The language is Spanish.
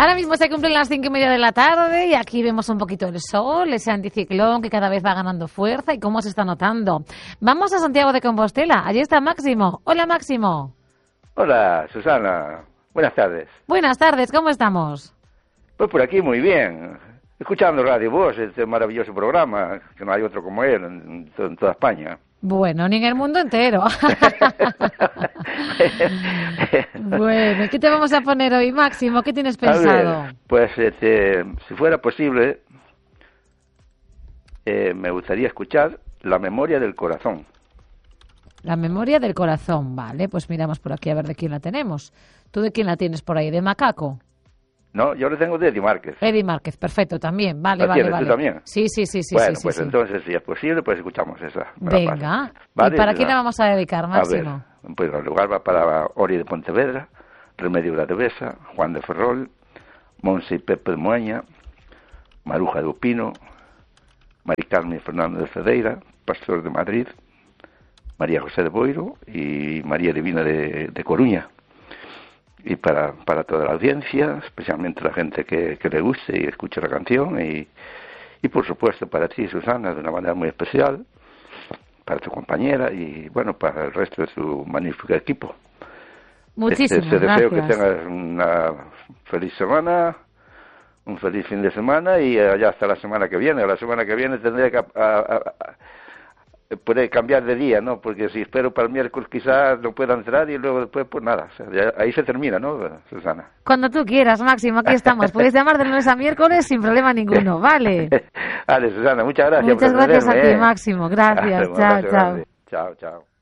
Ahora mismo se cumplen las 5:30 de la tarde y aquí vemos un poquito el sol, ese anticiclón que cada vez va ganando fuerza y cómo se está notando. Vamos a Santiago de Compostela. Allí está Máximo. Hola, Máximo. Hola, Susana. Buenas tardes. Buenas tardes, ¿cómo estamos? Pues por aquí muy bien. Escuchando Radio Voz, este maravilloso programa, que no hay otro como él en toda España. Bueno, ni en el mundo entero. Bueno, ¿qué te vamos a poner hoy, Máximo? ¿Qué tienes pensado? A ver, pues si fuera posible, me gustaría escuchar La memoria del corazón. La memoria del corazón, vale, pues miramos por aquí a ver de quién la tenemos. ¿Tú de quién la tienes por ahí? ¿De Macaco? No, yo lo tengo de Eddie Márquez. Eddie Márquez, perfecto, también, vale, ¿Lo vale, tienes vale. tú también? Sí. Bueno, sí, pues sí. entonces, si es posible, pues escuchamos esa. Venga, ¿Vale? ¿Y para quién la vamos a dedicar, Máximo? A ver, pues el lugar va para Ori de Pontevedra, Remedio Gradevesa, Juan de Ferrol, Monse y Pepe de Moaña, Maruja de Upino, Mari Carmen y Fernando de Cedeira, Pastor de Madrid, María José de Boiro y María Divina de Coruña. Y para toda la audiencia, especialmente la gente que le guste y escuche la canción, y por supuesto para ti, Susana, de una manera muy especial, para tu compañera y bueno, para el resto de su magnífico equipo. Muchísimas te deseo gracias. que tengas una feliz semana, un feliz fin de semana y ya hasta la semana que viene. La semana que viene tendré que puede cambiar de día, ¿no? Porque si espero para el miércoles quizás no pueda entrar y luego después pues nada, o sea, ahí se termina, ¿no, Susana? Cuando tú quieras, Máximo, aquí estamos. Puedes llamar de lunes a miércoles sin problema ninguno, ¿vale? Vale, Susana, muchas gracias. Muchas por gracias a ti, atenderme, Máximo. Gracias, Un chao, abrazo chao. grande. Chao, chao.